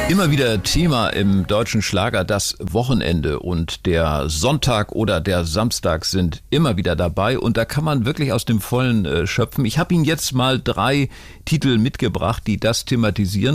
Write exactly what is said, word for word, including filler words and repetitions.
Immer wieder Thema im deutschen Schlager das Wochenende, und der Sonntag oder der Samstag sind immer wieder dabei, und da kann man wirklich aus dem Vollen äh, schöpfen. Ich habe Ihnen jetzt mal drei Titel mitgebracht, die das thematisieren.